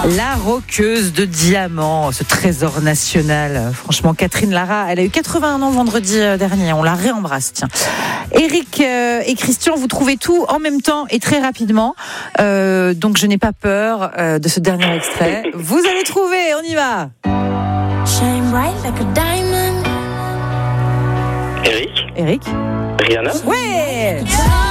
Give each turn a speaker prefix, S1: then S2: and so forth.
S1: La roqueuse de diamants, ce trésor national. Franchement, Catherine Lara, elle a eu 81 ans vendredi dernier. On la réembrasse, tiens. Eric et Christian, vous trouvez tout en même temps et très rapidement. Donc, je n'ai pas peur de ce dernier extrait. Vous allez trouver, on y va.
S2: Shine bright like a diamond.
S3: Eric,
S1: Eric.
S3: Rihanna.
S1: Ouais.